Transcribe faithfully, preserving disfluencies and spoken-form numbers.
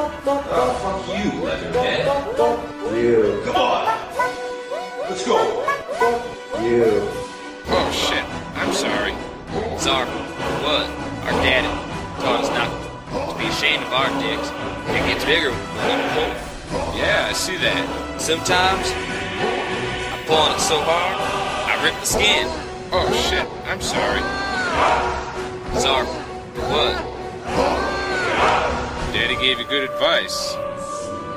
Oh, fuck you, Leatherhead. You. Come on. Let's go. You. Oh shit, I'm sorry. Zarf, what? Our daddy taught us not to be ashamed of our dicks. It gets bigger when you pull. Yeah, I see that. Sometimes I pull on it so hard, I rip the skin. Oh shit, I'm sorry. Zarf, what? Daddy gave you good advice.